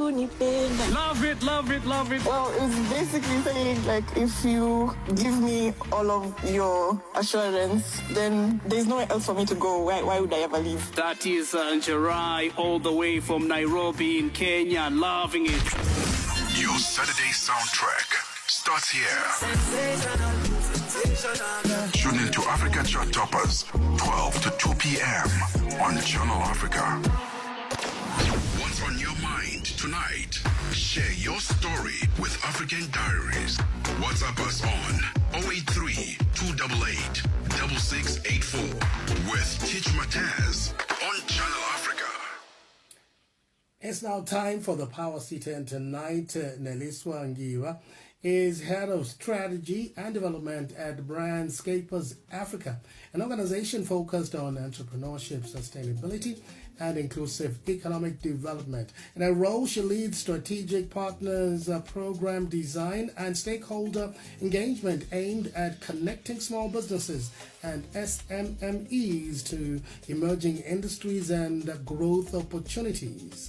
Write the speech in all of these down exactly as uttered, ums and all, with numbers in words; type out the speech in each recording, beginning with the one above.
kunipenda. Love it, love it, love it. Well, it's basically saying, like, if you give me all of your assurance, then there's nowhere else for me to go. Why, why would I ever leave? That is uh, Njerai, all the way from Nairobi in Kenya, loving it. Your Saturday soundtrack starts here. Tune into Africa Chart Toppers, twelve to two p.m. on Channel Africa. What's on your mind tonight? Share your story with African Diaries. WhatsApp us on oh eight three, two eight eight, six six eight four with Teach Mataz on Channel Africa. It's now time for the Power Seater, and tonight uh, Neliswa Ngiwa is Head of Strategy and Development at Brandscapers Africa, an organization focused on entrepreneurship, sustainability, and inclusive economic development. In her role, she leads strategic partners, uh, program design, and stakeholder engagement aimed at connecting small businesses and S M M Es to emerging industries and uh, growth opportunities.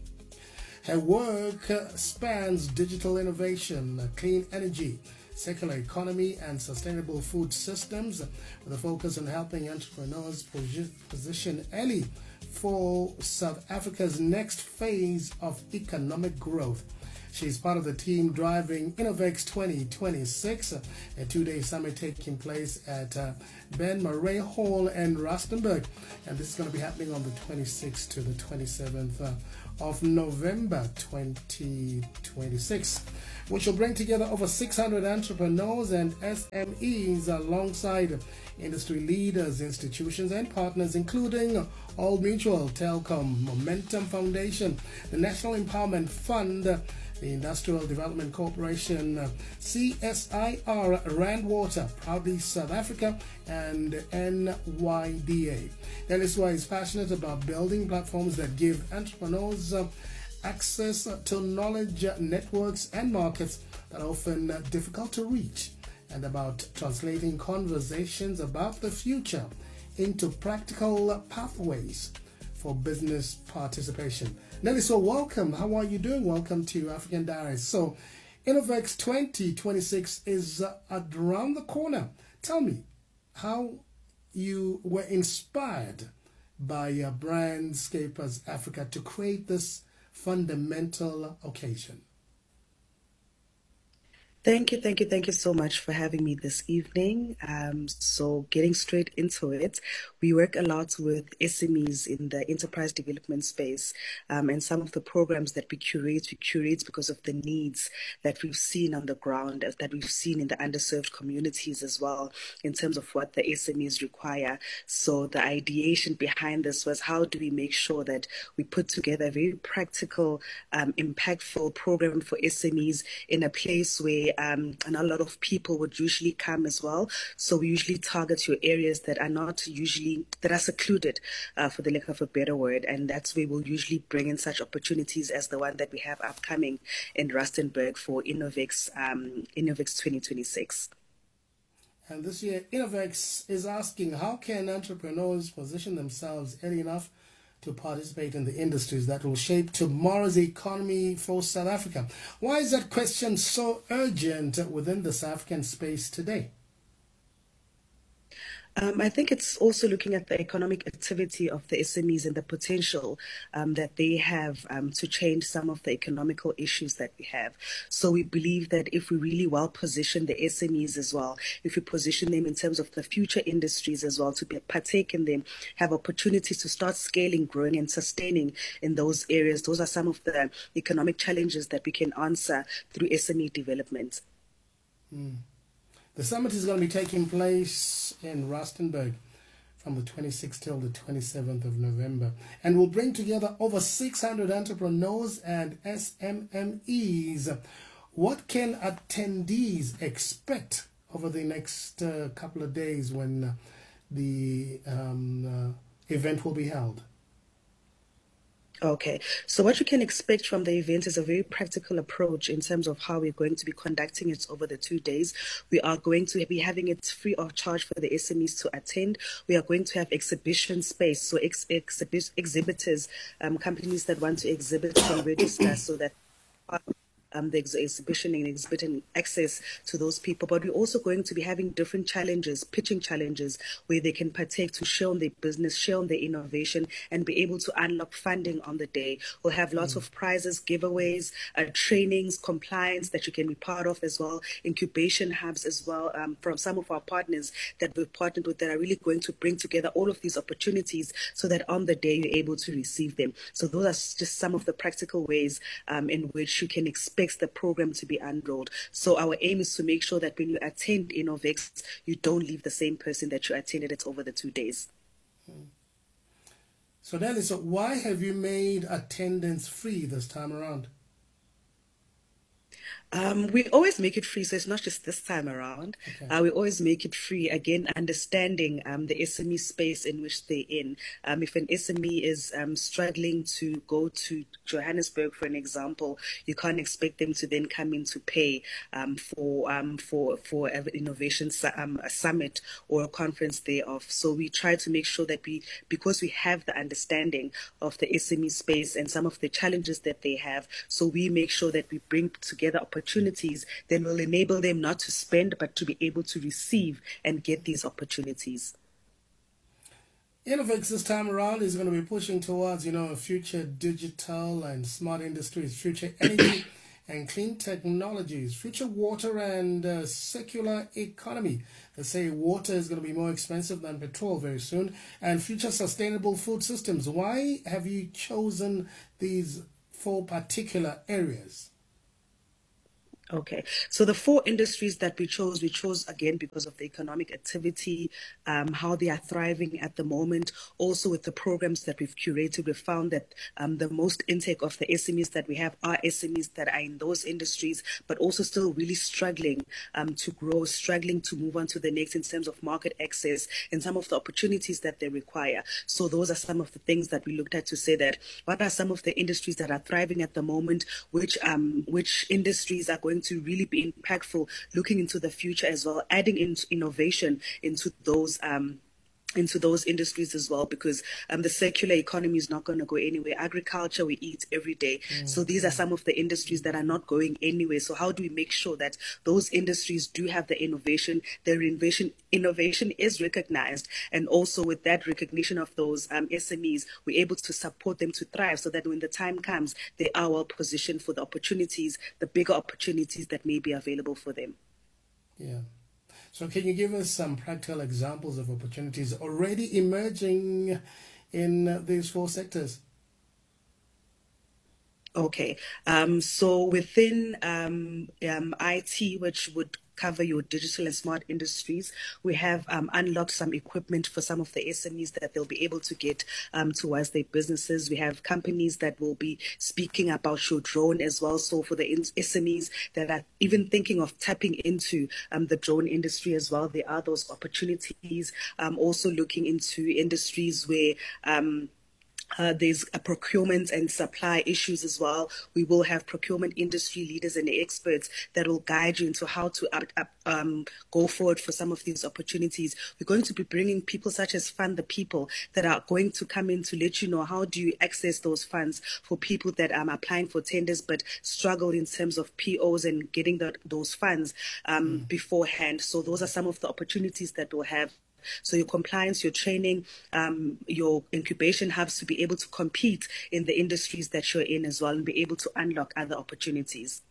Her work uh, spans digital innovation, uh, clean energy, circular economy, and sustainable food systems, with a focus on helping entrepreneurs posi- position early for South Africa's next phase of economic growth. She is part of the team driving Innovex twenty twenty-six, a two-day summit taking place at uh, Ben Murray Hall in Rustenburg. And this is going to be happening on the twenty-sixth to the twenty-seventh uh, of November twenty twenty-six, which will bring together over six hundred entrepreneurs and S M Es alongside industry leaders, institutions, and partners, including Old Mutual, Telcom, Momentum Foundation, the National Empowerment Fund, the Industrial Development Corporation, C S I R, Randwater, Proudly South Africa, and N Y D A. Neliswa is passionate about building platforms that give entrepreneurs uh, access to knowledge, networks, and markets that are often uh, difficult to reach, and about translating conversations about the future into practical pathways for business participation. Nelly, so welcome. How are you doing? Welcome to African Diaries. So, Innovex twenty twenty-six is uh, around the corner. Tell me how you were inspired by uh, Brandscapers Africa to create this fundamental occasion. Thank you, thank you, thank you so much for having me this evening. Um, so getting straight into it, we work a lot with S M Es in the enterprise development space, um, and some of the programs that we curate, we curate because of the needs that we've seen on the ground, that we've seen in the underserved communities as well, in terms of what the S M Es require. So the ideation behind this was, how do we make sure that we put together a very practical, um, impactful program for S M Es in a place where Um, and a lot of people would usually come as well. So we usually target your areas that are not usually, that are secluded, uh, for the lack of a better word. And that's where we'll usually bring in such opportunities as the one that we have upcoming in Rustenburg for Innovex, um, Innovex twenty twenty-six. And this year, Innovex is asking, how can entrepreneurs position themselves early enough to participate in the industries that will shape tomorrow's economy for South Africa? Why is that question so urgent within the South African space today? Um, I think it's also looking at the economic activity of the S M Es and the potential um, that they have um, to change some of the economical issues that we have. So we believe that if we really well position the S M Es as well, if we position them in terms of the future industries as well, to be, partake in them, have opportunities to start scaling, growing, and sustaining in those areas, those are some of the economic challenges that we can answer through S M E development. Mm. The summit is going to be taking place in Rustenburg from the twenty-sixth till the twenty-seventh of November, and will bring together over six hundred entrepreneurs and S M M Es. What can attendees expect over the next uh, couple of days when uh, the um, uh, event will be held? Okay, so what you can expect from the event is a very practical approach in terms of how we're going to be conducting it over the two days. We are going to be having it free of charge for the S M Es to attend. We are going to have exhibition space, so ex- exhibit- exhibitors, um, companies that want to exhibit can register so that Um, the ex- exhibition and exhibiting access to those people. But we're also going to be having different challenges, pitching challenges, where they can partake to share on their business, share on their innovation, and be able to unlock funding on the day. We'll have lots mm. of prizes, giveaways, uh, trainings, compliance that you can be part of as well, incubation hubs as well um, from some of our partners that we've partnered with that are really going to bring together all of these opportunities so that on the day you're able to receive them. So those are just some of the practical ways um, in which you can expect the program to be unrolled. So our aim is to make sure that when you attend Innovex, you don't leave the same person that you attended it over the two days. So Nelly, so why have you made attendance free this time around? Um, we always make it free, so it's not just this time around. Okay. Uh, we always make it free, again, understanding um, the S M E space in which they're in. Um, if an S M E is um, struggling to go to Johannesburg, for an example, you can't expect them to then come in to pay um, for um, for for an innovation su- um, a summit or a conference thereof. So we try to make sure that we, because we have the understanding of the S M E space and some of the challenges that they have, so we make sure that we bring together opportunities opportunities that will enable them not to spend but to be able to receive and get these opportunities. Innovex this time around is going to be pushing towards, you know, future digital and smart industries, future energy and clean technologies, future water and uh, circular economy. They say water is going to be more expensive than petrol very soon, and future sustainable food systems. Why have you chosen these four particular areas? Okay, so the four industries that we chose, we chose again because of the economic activity, um, how they are thriving at the moment. Also with the programs that we've curated, we've found that um, the most intake of the S M Es that we have are S M Es that are in those industries, but also still really struggling um, to grow, struggling to move on to the next in terms of market access and some of the opportunities that they require. So those are some of the things that we looked at to say that what are some of the industries that are thriving at the moment, which um, which industries are going to really be impactful, looking into the future as well, adding in innovation into those um, into those industries as well, because um, the circular economy is not going to go anywhere. Agriculture, we eat every day. Mm-hmm. So these are some of the industries that are not going anywhere. So how do we make sure that those industries do have the innovation, their innovation innovation is recognized, and also with that recognition of those um, S M Es, we're able to support them to thrive so that when the time comes, they are well positioned for the opportunities, the bigger opportunities that may be available for them. Yeah. So can you give us some practical examples of opportunities already emerging in these four sectors? Okay, um, so within um, um, I T, which would cover your digital and smart industries, we have um, unlocked some equipment for some of the S M Es that they'll be able to get um, towards their businesses. We have companies that will be speaking about your drone as well. So for the S M Es that are even thinking of tapping into um, the drone industry as well, there are those opportunities. Um, also looking into industries where um, Uh, there's a procurement and supply issues as well. We will have procurement industry leaders and experts that will guide you into how to up, up, um, go forward for some of these opportunities. We're going to be bringing people such as Fund the People that are going to come in to let you know how do you access those funds for people that are um, applying for tenders but struggle in terms of P Os and getting the, those funds um, mm. beforehand. So those are some of the opportunities that we'll have. So your compliance, your training, um, your incubation hubs to be able to compete in the industries that you're in as well and be able to unlock other opportunities.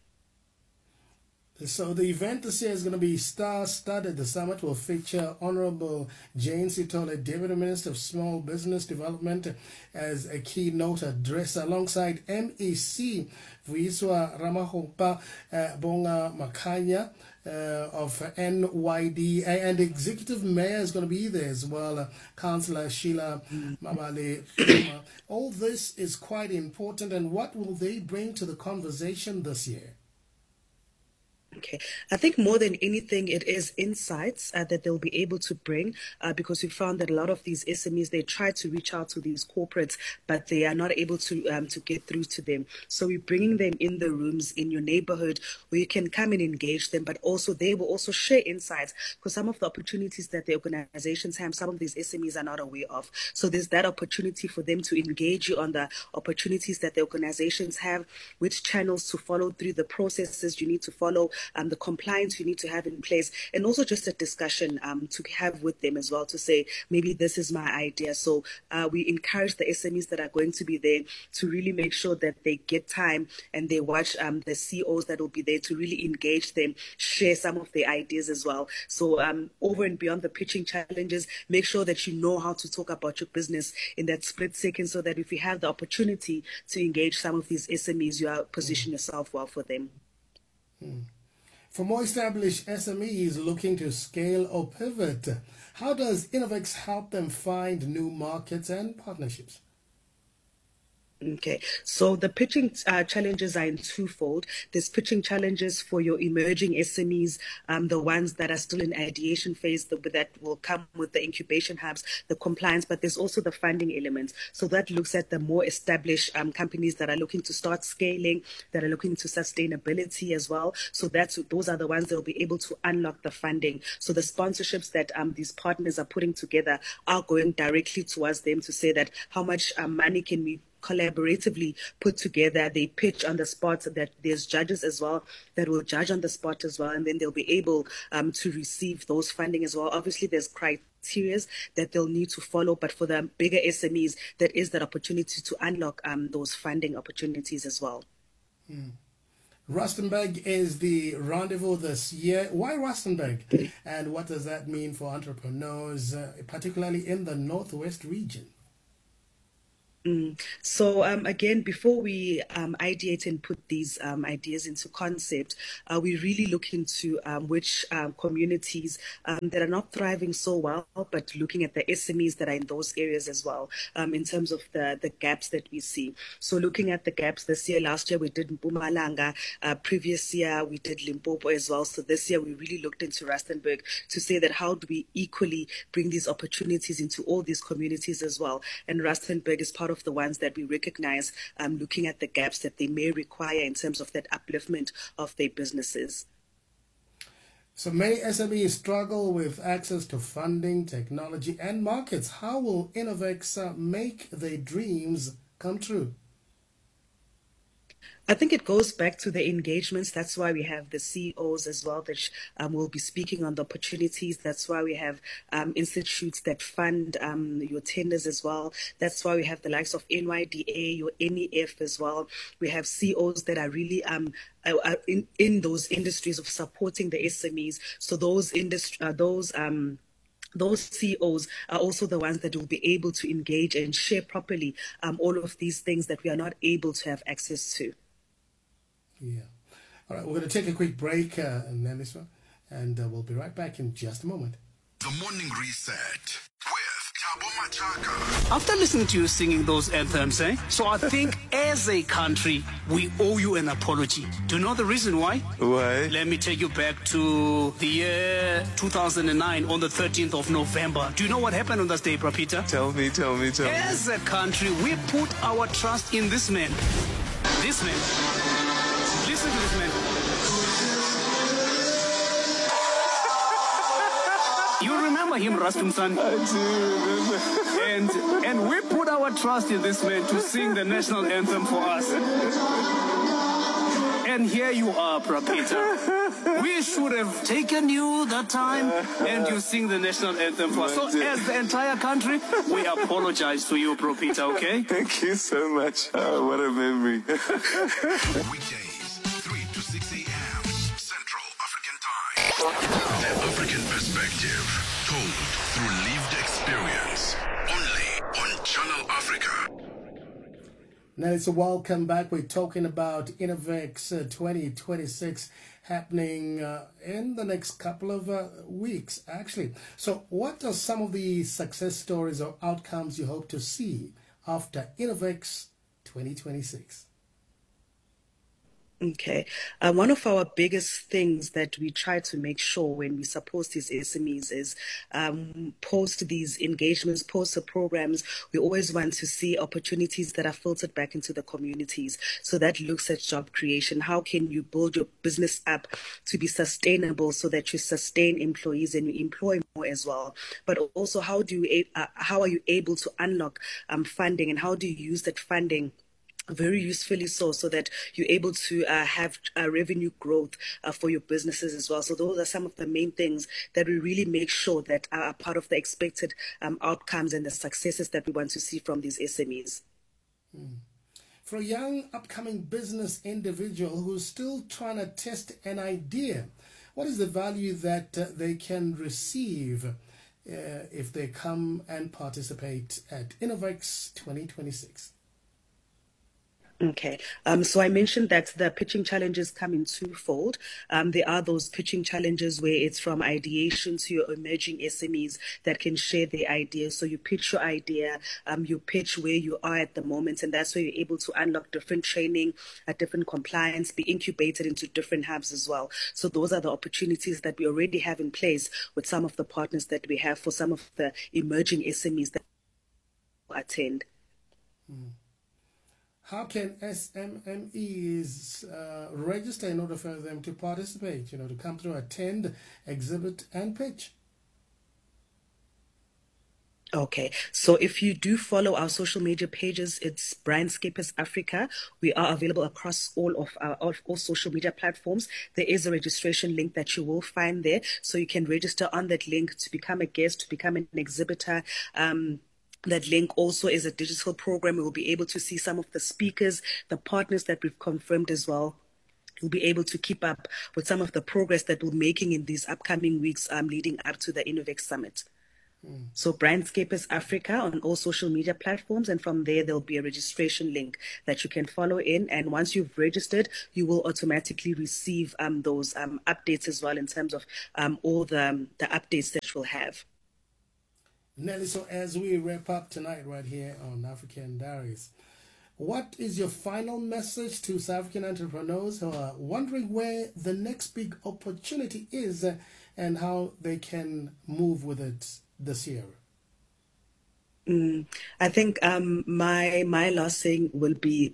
So the event this year is going to be star-studded. The summit will feature Honorable Jane Sithole, Deputy Minister of Small Business Development, as a keynote address, alongside M E C Vuyiswa Ramaphosa, uh, Bonga Makhanya, Uh, of N Y D, and Executive Mayor is going to be there as well, uh, Councillor Sheila Mabale. All this is quite important, and what will they bring to the conversation this year? Okay. I think more than anything, it is insights uh, that they'll be able to bring uh, because we found that a lot of these S M Es, they try to reach out to these corporates, but they are not able to um, to get through to them. So we're bringing them in the rooms in your neighborhood where you can come and engage them, but also they will also share insights because some of the opportunities that the organizations have, some of these S M Es are not aware of. So there's that opportunity for them to engage you on the opportunities that the organizations have, which channels to follow through, the processes you need to follow, um, the compliance you need to have in place, and also just a discussion um, to have with them as well to say, maybe this is my idea. So uh, we encourage the S M Es that are going to be there to really make sure that they get time and they watch um, the C E Os that will be there to really engage them, share some of their ideas as well. So um, over and beyond the pitching challenges, make sure that you know how to talk about your business in that split second so that if you have the opportunity to engage some of these S M Es, you are position yourself well for them. Hmm. For more established S M Es looking to scale or pivot, how does Innovex help them find new markets and partnerships? Okay, so the pitching uh, challenges are in twofold. There's pitching challenges for your emerging S M Es, um, the ones that are still in ideation phase, the, that will come with the incubation hubs, the compliance, but there's also the funding element. So that looks at the more established um, companies that are looking to start scaling, that are looking to sustainability as well. So that's those are the ones that will be able to unlock the funding. So the sponsorships that um, these partners are putting together are going directly towards them to say that how much um, money can we collaboratively put together. They pitch on the spot, that there's judges as well that will judge on the spot as well, and then they'll be able um, to receive those funding as well. Obviously, there's criteria that they'll need to follow, but for the bigger S M Es, there is that opportunity to unlock um, those funding opportunities as well. Hmm. Rustenburg is the rendezvous this year. Why Rustenburg? And what does that mean for entrepreneurs, uh, particularly in the Northwest region? Mm. So um, again, before we um, ideate and put these um, ideas into concept, uh, we really look into um, which um, communities um, that are not thriving so well, but looking at the S M Es that are in those areas as well, um, in terms of the, the gaps that we see. So looking at the gaps this year, last year we did Mpumalanga, uh, previous year we did Limpopo as well. So this year we really looked into Rustenburg to say that how do we equally bring these opportunities into all these communities as well. And Rustenburg is part of the ones that we recognize, um, looking at the gaps that they may require in terms of that upliftment of their businesses. So many S M Es struggle with access to funding, technology, and markets. How will Innovex uh, make their dreams come true? I think it goes back to the engagements. That's why we have the C E Os as well that um, will be speaking on the opportunities. That's why we have um, institutes that fund um, your tenders as well. That's why we have the likes of N Y D A, your N E F as well. We have C E Os that are really um, are in, in those industries of supporting the S M Es. So those industry, uh, those um, Those C E Os are also the ones that will be able to engage and share properly um, all of these things that we are not able to have access to. Yeah. All right, we're going to take a quick break, uh, Neliswa, and uh, we'll be right back in just a moment. The Morning Reset with Thabo Machaka. After listening to you singing those anthems, eh? So I think as a country, we owe you an apology. Do you know the reason why? Why? Let me take you back to the year two thousand nine on the thirteenth of November. Do you know what happened on that day, Prapita? Tell me, tell me, tell me. As a country, we put our trust in this man. This man. Listen to this man. You remember him, Rastum San? I do remember. And, and we put our trust in this man to sing the national anthem for us. And here you are, Prapita. We should have taken you that time and you sing the national anthem for us. So as the entire country, we apologize to you, Prapita, okay? Thank you so much. Oh, what a memory. Weekdays, three to six a.m. Central African Time. The African perspective, told through lived experience. Only on Channel Africa. Now, it's a welcome back. We're talking about Innovex uh, twenty twenty-six happening uh, in the next couple of uh, weeks, actually. So what are some of the success stories or outcomes you hope to see after Innovex twenty twenty-six? Okay. Uh, one of our biggest things that we try to make sure when we support these S M Es is um, post these engagements, post the programs. We always want to see opportunities that are filtered back into the communities. So that looks at job creation. How can you build your business up to be sustainable so that you sustain employees and you employ more as well? But also, how do you, uh, how are you able to unlock um, funding, and how do you use that funding very usefully so, so that you're able to uh, have uh, revenue growth uh, for your businesses as well. So those are some of the main things that we really make sure that are part of the expected um, outcomes and the successes that we want to see from these S M Es. Mm. For a young upcoming business individual who's still trying to test an idea, what is the value that uh, they can receive uh, if they come and participate at Innovex twenty twenty-six? Okay, um, so I mentioned that the pitching challenges come in twofold. Um, there are those pitching challenges where it's from ideation to your emerging S M Es that can share their ideas. So you pitch your idea, um, you pitch where you are at the moment, and that's where you're able to unlock different training, uh, different compliance, be incubated into different hubs as well. So those are the opportunities that we already have in place with some of the partners that we have for some of the emerging S M Es that attend. Hmm. How can S M Es uh, register in order for them to participate, you know, to come through, attend, exhibit, and pitch? Okay, so if you do follow our social media pages, it's Brandscapers Africa. We are available across all of our all, all social media platforms. There is a registration link that you will find there, so you can register on that link to become a guest, to become an exhibitor. Um, That link also is a digital program. We will be able to see some of the speakers, the partners that we've confirmed as well. We'll be able to keep up with some of the progress that we're making in these upcoming weeks um, leading up to the Innovex Summit. Mm. So Brandscapers Africa on all social media platforms, and from there there'll be a registration link that you can follow in, and once you've registered you will automatically receive um, those um, updates as well in terms of um, all the, um, the updates that you'll have. Nelly, so as we wrap up tonight right here on African Diaries, what is your final message to South African entrepreneurs who are wondering where the next big opportunity is and how they can move with it this year? Mm, I think um, my my last thing will be,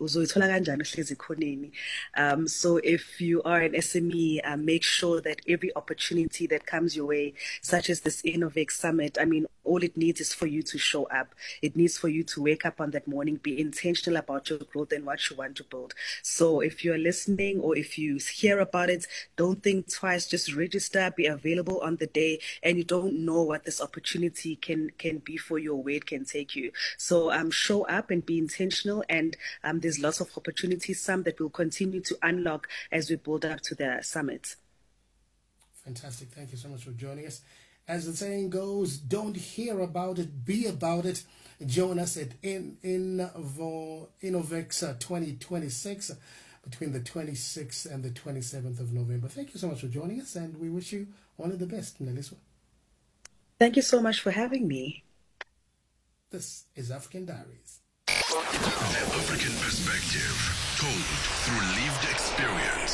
um, so if you are an S M E, uh, make sure that every opportunity that comes your way, such as this Innovex Summit, I mean, all it needs is for you to show up. It needs for you to wake up on that morning, be intentional about your growth and what you want to build. So if you're listening or if you hear about it, don't think twice, just register, be available on the day, and you don't know what this opportunity can, can be for you or where it can take you. So um, show up and be intentional, and um, there's lots of opportunities, some that will continue to unlock as we build up to the summit. Fantastic. Thank you so much for joining us. As the saying goes, don't hear about it, be about it. Join us at in, in, Innovex twenty twenty-six between the twenty-sixth and the twenty-seventh of November. Thank you so much for joining us, and we wish you only the best, Neliswa. Thank you so much for having me. This is African Diaries. The African perspective, told through lived experience.